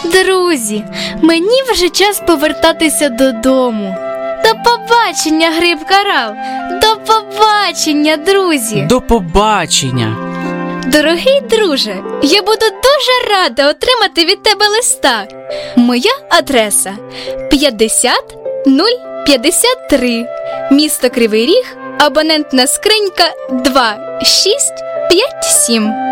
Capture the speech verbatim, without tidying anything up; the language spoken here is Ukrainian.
Друзі, мені вже час повертатися додому. До побачення, Гриб Карал! До побачення, друзі! До побачення! Дорогий друже, я буду дуже рада отримати від тебе листа. Моя адреса п'ятдесят нуль п'ятдесят три, місто Кривий Ріг, абонентна скринька два шість п'ять сім.